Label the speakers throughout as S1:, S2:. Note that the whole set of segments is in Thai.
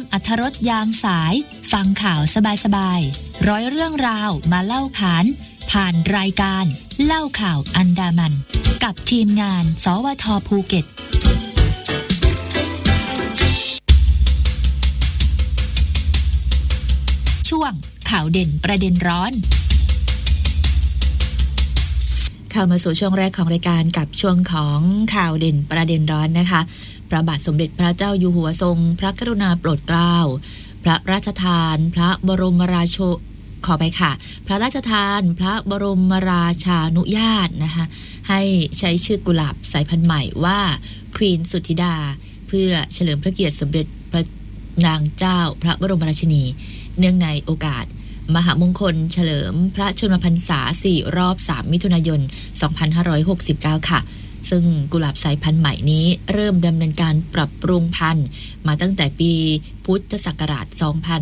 S1: อรรถรสยามสายฟังข่าวสบายๆร้อยเรื่องราวมาเล่าขานผ่านรายการเล่าข่าวอันดามันกับทีมงานสวท.ภูเก็ตช่วงข่าวเด่นประเด็นร้อนเข้ามาสู่ช่วงแรกของรายการกับช่วงของข่าวเด่นประเด็นร้อนนะคะพระบาทสมเด็จพระเจ้าอยู่หัวทรงพระกรุณาโปรดเกล้าพระราชทานพระบรมราโชขอไปค่ะพระราชทานพระบรมราชานุญาตนะคะให้ใช้ชื่อกุหลาบสายพันธุ์ใหม่ว่าควีนสุทธิดาเพื่อเฉลิมพระเกียรติสมเด็จพระนางเจ้าพระบรมราชินีเนื่องในโอกาสมหามงคลเฉลิมพระชนมพรรษา4รอบ3มิถุนายน2569ค่ะซึ่งกุหลาบสายพันธุ์ใหม่นี้เริ่มดำเนินการปรับปรุงพันธุ์มาตั้งแต่ปีพุทธศักราช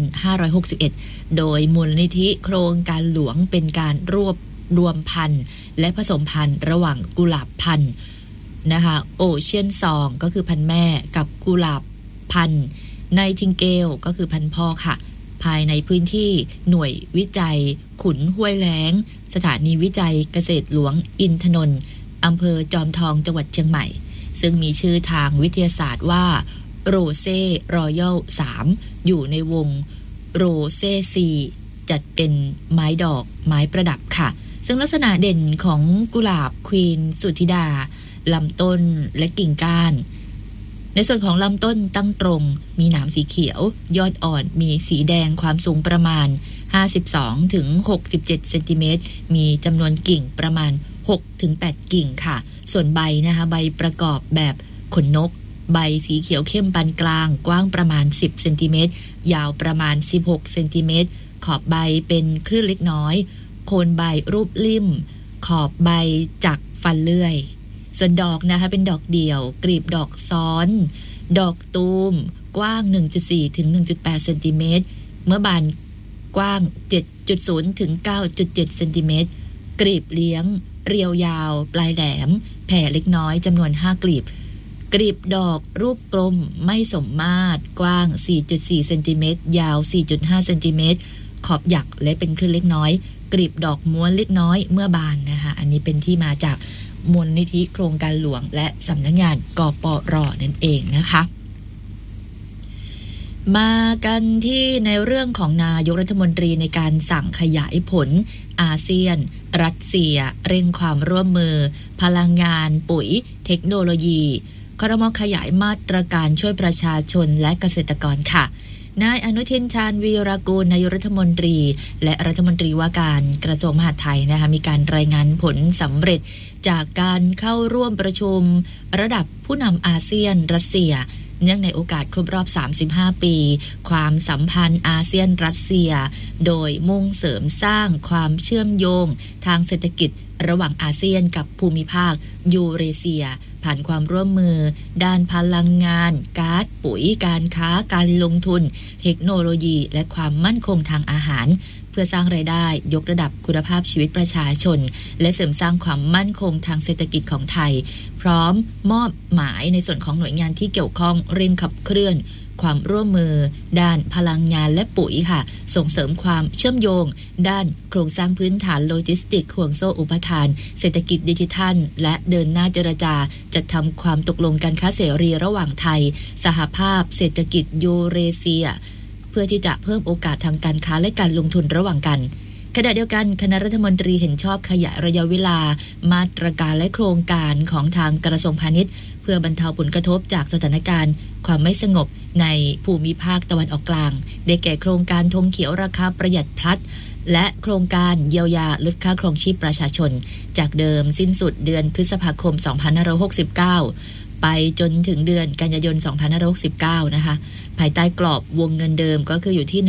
S1: 2561โดยมูลนิธิโครงการหลวงเป็นการรวบรวมพันธุ์และผสมพันธุ์ระหว่างกุหลาบพันธุ์นะคะโอเชียนซองก็คือพันธุ์แม่กับกุหลาบพันธุ์ไนทิงเกลก็คือพันธุ์พ่อค่ะภายในพื้นที่หน่วยวิจัยขุนห้วยแล้งสถานีวิจัยเกษตรหลวงอินทนนท์อำเภอจอมทองจังหวัดเชียงใหม่ซึ่งมีชื่อทางวิทยาศาสตร์ว่าโรเซ่รอยัล3อยู่ในวงโรเซ่4จัดเป็นไม้ดอกไม้ประดับค่ะซึ่งลักษณะเด่นของกุหลาบควีนสุทธิดาลำต้นและกิ่งก้านในส่วนของลำต้นตั้งตรงมีหนามสีเขียวยอดอ่อนมีสีแดงความสูงประมาณ52ถึง67เซนติเมตรมีจำนวนกิ่งประมาณ6ถึง8กิ่งค่ะส่วนใบนะคะใบประกอบแบบขนนกใบสีเขียวเข้มปานกลางกว้างประมาณ10เซนติเมตรยาวประมาณ16เซนติเมตรขอบใบเป็นคลื่นเล็กน้อยโคนใบรูปลิ่มขอบใบจักฟันเลื่อยส่วนดอกนะคะเป็นดอกเดี่ยวกลีบดอกซ้อนดอกตูมกว้าง 1.4 ถึง 1.8 เซนติเมตรเมื่อบานกว้าง 7.0 ถึง 9.7 เซนติเมตรกลีบเลี้ยงเรียวยาวปลายแหลมแผ่เล็กน้อยจำนวน5กลีบกลีบดอกรูปกลมไม่สมมาตรกว้าง 4.4 เซนติเมตรยาว 4.5 เซนติเมตรขอบหยักและเป็นคลื่นเล็กน้อยกลีบดอกม้วนเล็กน้อยเมื่อบานนะคะอันนี้เป็นที่มาจากมูลนิธิโครงการหลวงและสำนักงานกปร.นั่นเองนะคะมากันที่ในเรื่องของนายกรัฐมนตรีในการสั่งขยายผลอาเซียนรัสเซียเร่งความร่วมมือพลังงานปุ๋ยเทคโนโลยีครม.ขยายมาตรการช่วยประชาชนและเกษตรกรค่ะนายอนุทินชาญวีรกูลนายกรัฐมนตรีและรัฐมนตรีว่าการกระทรวงมหาดไทยนะคะมีการรายงานผลสำเร็จจากการเข้าร่วมประชุมระดับผู้นำอาเซียนรัสเซียเนื่องในโอกาสครบรอบ35ปีความสัมพันธ์อาเซียนรัสเซียโดยมุ่งเสริมสร้างความเชื่อมโยงทางเศรษฐกิจระหว่างอาเซียนกับภูมิภาคยูเรเซียผ่านความร่วมมือด้านพลังงานก๊าซปุ๋ยการค้าการลงทุนเทคโนโลยีและความมั่นคงทางอาหารเพื่อสร้างรายได้ยกระดับคุณภาพชีวิตประชาชนและเสริมสร้างความมั่นคงทางเศรษฐกิจของไทยพร้อมมอบหมายในส่วนของหน่วยงานที่เกี่ยวข้องเร่งขับเคลื่อนความร่วมมือด้านพลังงานและปุ๋ยค่ะส่งเสริมความเชื่อมโยงด้านโครงสร้างพื้นฐานโลจิสติกห่วงโซ่อุปทานเศรษฐกิจดิจิทัลและเดินหน้าเจรจาจัดทำความตกลงการค้าเสรีระหว่างไทยสหภาพเศรษฐกิจยูเรเซียเพื่อที่จะเพิ่มโอกาสทางการค้าและการลงทุนระหว่างกันขณะเดียวกันคณะรัฐมนตรีเห็นชอบขยายระยะเวลามาตรการและโครงการของทางกระทรวงพาณิชย์เพื่อบรรเทาผลกระทบจากสถานการณ์ความไม่สงบในภูมิภาคตะวันออกกลางได้แก่โครงการธงเขียวราคาประหยัดพลัดและโครงการเยียวยาลดค่าครองชีพประชาชนจากเดิมสิ้นสุดเดือนพฤษภาคม2569ไปจนถึงเดือนกันยายน2569นะคะภายใต้กรอบวงเงินเดิมก็คืออยู่ที่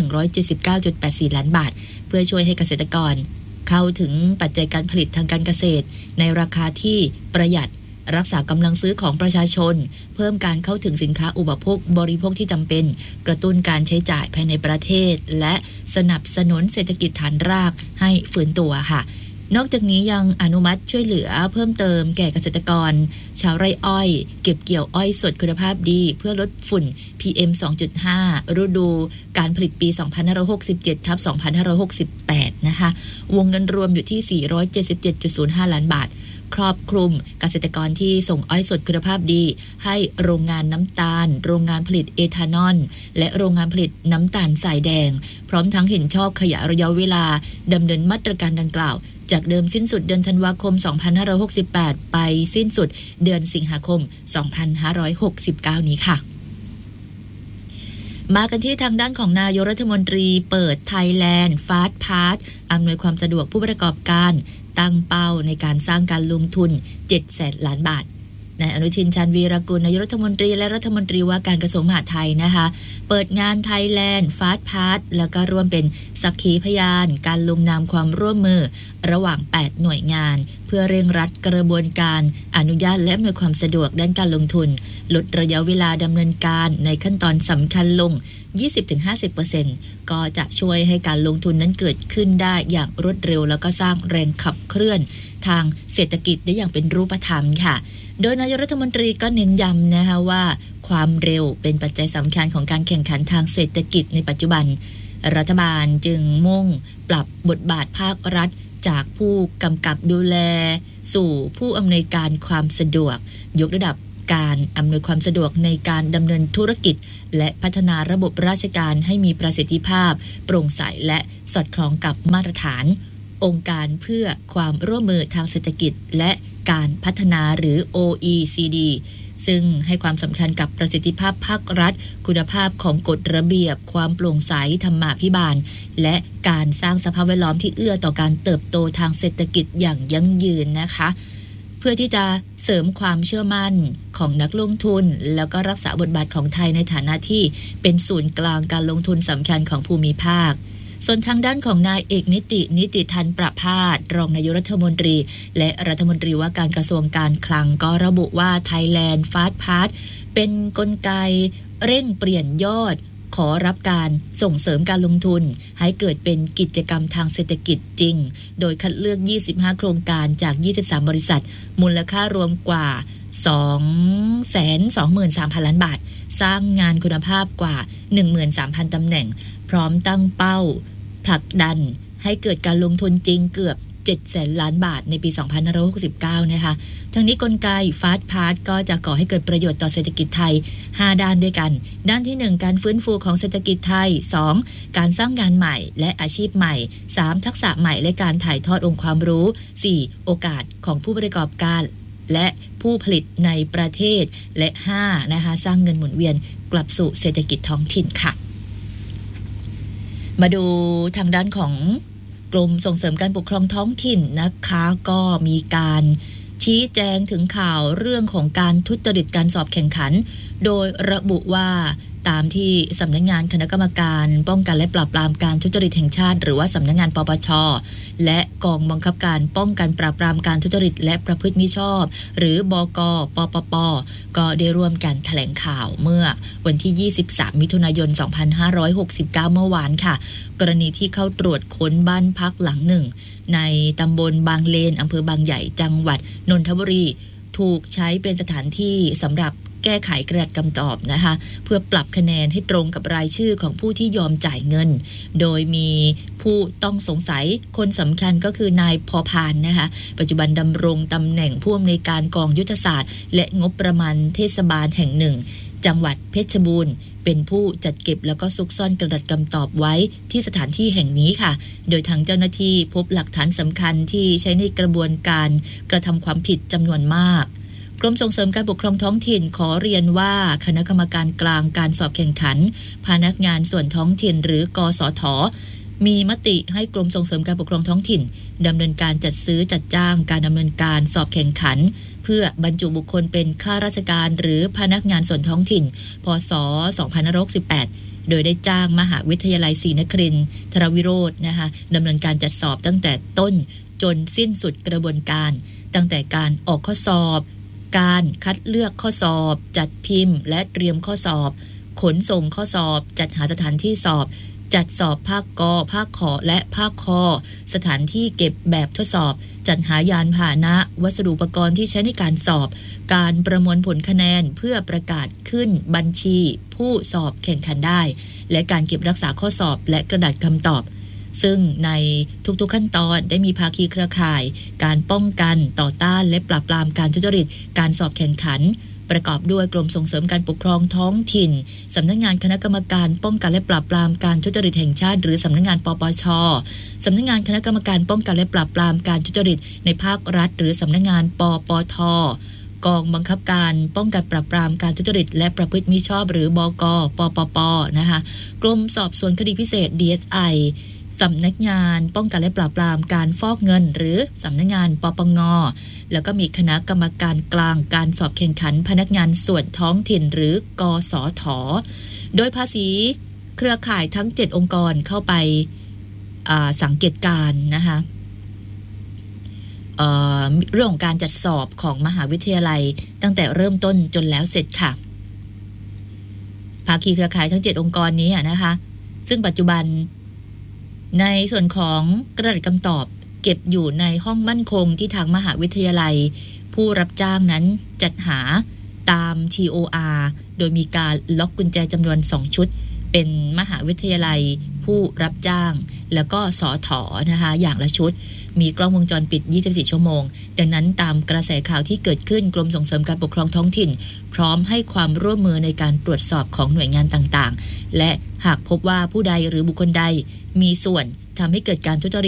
S1: 179.84 ล้านบาทเพื่อช่วยให้เกษตรกรเข้าถึงปัจจัยการผลิตทางการเกษตรในราคาที่ประหยัดรักษากำลังซื้อของประชาชนเพิ่มการเข้าถึงสินค้าอุปโภคบริโภคที่จำเป็นกระตุ้นการใช้จ่ายภายในประเทศและสนับสนุนเศรษฐกิจฐานรากให้ฟื้นตัวค่ะนอกจากนี้ยังอนุมัติช่วยเหลือเพิ่มเติมแก่เกษตรกรชาวไร่อ้อยเก็บเกี่ยวอ้อยสดคุณภาพดีเพื่อลดฝุ่น PM 2.5 ฤดูการผลิตปี 2567/2568 นะคะวงเงินรวมอยู่ที่ 477.05 ล้านบาทครอบคลุมเกษตรกรที่ส่งอ้อยสดคุณภาพดีให้โรงงานน้ำตาลโรงงานผลิตเอทานอลและโรงงานผลิตน้ำตาลสายแดงพร้อมทั้งเห็นชอบขยายระยะเวลาดำเนินมาตรการดังกล่าวจากเดิมสิ้นสุดเดือนธันวาคม 2568 ไปสิ้นสุดเดือนสิงหาคม 2569 นี้ค่ะมากันที่ทางด้านของนายกรัฐมนตรีเปิด Thailand Fast Path อำนวยความสะดวกผู้ประกอบการตั้งเป้าในการสร้างการลงทุน 700,000 ล้านบาทนายอนุทินชาญวีรกุลนายกรัฐมนตรีและรัฐมนตรีว่าการกระทรวงมหาดไทยนะคะเปิดงาน Thailand Fast Path แล้วก็ร่วมเป็นสักขีพยานการลงนามความร่วมมือระหว่าง 8 หน่วยงานเพื่อเร่งรัดกระบวนการอนุญาตและอำนวยความสะดวกด้านการลงทุนลดระยะเวลาดำเนินการในขั้นตอนสำคัญลง 20-50% ก็จะช่วยให้การลงทุนนั้นเกิดขึ้นได้อย่างรวดเร็วแล้วก็สร้างแรงขับเคลื่อนทางเศรษฐกิจได้อย่างเป็นรูปธรรมค่ะโดยนายกรัฐมนตรีก็เน้นย้ำนะคะว่าความเร็วเป็นปัจจัยสำคัญของการแข่งขันทางเศรษฐกิจในปัจจุบันรัฐบาลจึงมุ่งปรับบทบาทภาครัฐจากผู้กำกับดูแลสู่ผู้อำนวยการความสะดวกยกระดับการอำนวยความสะดวกในการดำเนินธุรกิจและพัฒนาระบบราชการให้มีประสิทธิภาพโปร่งใสและสอดคล้องกับมาตรฐานองค์การเพื่อความร่วมมือทางเศรษฐกิจและการพัฒนาหรือ OECD ซึ่งให้ความสำคัญกับประสิทธิภาพภาครัฐคุณภาพของกฎระเบียบความโปร่งใสธรรมาภิบาลและการสร้างสภาพแวดล้อมที่เอื้อต่อการเติบโตทางเศรษฐกิจอย่างยั่งยืนนะคะเพื่อที่จะเสริมความเชื่อมั่นของนักลงทุนแล้วก็รักษาบทบาทของไทยในฐานะที่เป็นศูนย์กลางการลงทุนสำคัญของภูมิภาคส่วนทางด้านของนายเอกนิติทันประภาสรองนายกรัฐมนตรีและรัฐมนตรีว่าการกระทรวงการคลังก็ระบุว่า Thailand Fast Path เป็นกลไกเร่งเปลี่ยนยอดขอรับการส่งเสริมการลงทุนให้เกิดเป็นกิจกรรมทางเศรษฐกิจจริงโดยคัดเลือก25โครงการจาก23บริษัทมูลค่ารวมกว่า 223,000 ล้านบาทสร้างงานคุณภาพกว่า 13,000 ตำแหน่งพร้อมตั้งเป้าผลักดันให้เกิดการลงทุนจริงเกือบ 700,000 ล้านบาทในปี 2569 นะคะทั้งนี้กลไก Fast Path ก็จะก่อให้เกิดประโยชน์ต่อเศรษฐกิจไทย 5 ด้านด้วยกันด้านที่ 1 การฟื้นฟูของเศรษฐกิจไทย 2 การสร้างงานใหม่และอาชีพใหม่ 3 ทักษะใหม่และการถ่ายทอดองค์ความรู้ 4 โอกาสของผู้ประกอบการและผู้ผลิตในประเทศและ 5 นะคะสร้างเงินหมุนเวียนกลับสู่เศรษฐกิจท้องถิ่นค่ะมาดูทางด้านของกรมส่งเสริมการปกครองท้องถิ่นนะคะก็มีการชี้แจงถึงข่าวเรื่องของการทุจริตการสอบแข่งขันโดยระบุว่าตามที่สำนักงานคณะกรรมการป้องกันและปราบปรามการทุจริตแห่งชาติหรือว่าสำนักงานปปช.และกองบังคับการป้องกันปราบปรามการทุจริตและประพฤติมิชอบหรือบก.ปปป.ก็ได้ร่วมกันแถลงข่าวเมื่อวันที่23มิถุนายน2569เมื่อวานค่ะกรณีที่เข้าตรวจค้นบ้านพักหลังหนึ่งในตำบลบางเลนอำเภอบางใหญ่จังหวัดนนทบุรีถูกใช้เป็นสถานที่สำหรับแก้ไขกระดาษคำตอบนะคะเพื่อปรับคะแนนให้ตรงกับรายชื่อของผู้ที่ยอมจ่ายเงินโดยมีผู้ต้องสงสัยคนสำคัญก็คือนายพอพานนะคะปัจจุบันดำรงตำแหน่งผู้อำนวยการกองยุทธศาสตร์และงบประมาณเทศบาลแห่งหนึ่งจังหวัดเพชรบูรณ์เป็นผู้จัดเก็บแล้วก็ซุกซ่อนกระดาษคำตอบไว้ที่สถานที่แห่งนี้ค่ะโดยทางเจ้าหน้าที่พบหลักฐานสำคัญที่ใช้ในกระบวนการกระทำความผิดจำนวนมากกรมส่งเสริมการปกครองท้องถิ่นขอเรียนว่าคณะกรรมการกลางการสอบแข่งขันพนักงานส่วนท้องถิ่นหรือกสท.มีมติให้กรมส่งเสริมการปกครองท้องถิ่นดำเนินการจัดซื้อจัดจ้างการดำเนินการสอบแข่งขันเพื่อบรรจุบุคคลเป็นข้าราชการหรือพนักงานส่วนท้องถิ่นพ.ศ. 2568โดยได้จ้างมหาวิทยาลัยศรีนครินทรวิโรจน์นะคะดำเนินการจัดสอบตั้งแต่ต้นจนสิ้นสุดกระบวนการตั้งแต่การออกข้อสอบการคัดเลือกข้อสอบจัดพิมพ์และเตรียมข้อสอบขนส่งข้อสอบจัดหาสถานที่สอบจัดสอบภาคกภาคขอและภาคคอสถานที่เก็บแบบทดสอบจัดหายานพาหนะวัสดุอุปกรณ์ที่ใช้ในการสอบการประมวลผลคะแนนเพื่อประกาศขึ้นบัญชีผู้สอบแข่งขันได้และการเก็บรักษาข้อสอบและกระดาษคำตอบซึ่งในทุกๆขั้นตอนได้มีภาคีเครือข่ายการป้องกันต่อต้านและปราบปรามการทุจริตการสอบแข่งขันประกอบด้วยกรมส่งเสริมการปกครองท้องถิ่นสำนักงานคณะกรรมการป้องกันและปราบปรามการทุจริตแห่งชาติหรือสำนักงานปปช.สำนักงานคณะกรรมการป้องกันและปราบปรามการทุจริตในภาครัฐหรือสำนักงานปปท.กองบังคับการป้องกันปราบปรามการทุจริตและประพฤติมิชอบหรือบก.ปปป.นะคะกรมสอบสวนคดีพิเศษ DSIสำนักงานป้องกันและปราบปรามการฟอกเงินหรือสำนักงานปปง.แล้วก็มีคณะกรรมการกลางการสอบแข่งขันพนักงานส่วนท้องถิ่นหรือกสท.โดยภาษีเครือข่ายทั้ง7องค์กรเข้าไปสังเกตการนะคะเรื่องของการจัดสอบของมหาวิทยาลัยตั้งแต่เริ่มต้นจนแล้วเสร็จค่ะภาคีเครือข่ายทั้ง7องค์กรนี้นะคะซึ่งปัจจุบันในส่วนของกระดาษคำตอบเก็บอยู่ในห้องมั่นคงที่ทางมหาวิทยาลัยผู้รับจ้างนั้นจัดหาตาม TOR โดยมีการล็อกกุญแจจำนวน2ชุดเป็นมหาวิทยาลัยผู้รับจ้างแล้วก็สถ.นะคะอย่างละชุดมีกล้องวงจรปิด24ชั่วโมงดังนั้นตามกระแสข่าวที่เกิดขึ้นกรมส่งเสริมการปกครองท้องถิ่นพร้อมให้ความร่วมมือในการตรวจสอบของหน่วยงานต่างๆและหากพบว่าผู้ใดหรือบุคคลใดมีส่วนทำให้เกิดการทุจริต